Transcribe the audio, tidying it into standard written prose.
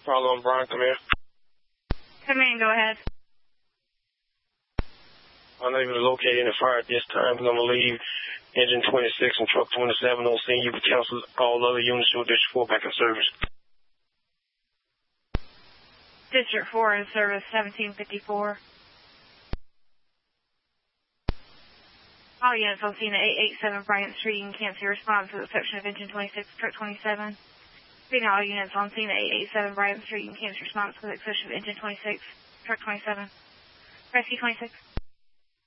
Follow on Brian, come here. Come in, go ahead. Unable to locate any fire at this time. We're going to leave engine 26 and truck 27 on scene. You can cancel all other units to District 4 back in service. District 4 in service, 1754. All units on scene at 887 Bryant Street. You can cancel your response with the exception of engine 26, truck 27. Being all units on scene at 887 Bryant Street. You can cancel your response with the exception of engine 26, truck 27. Rescue 26.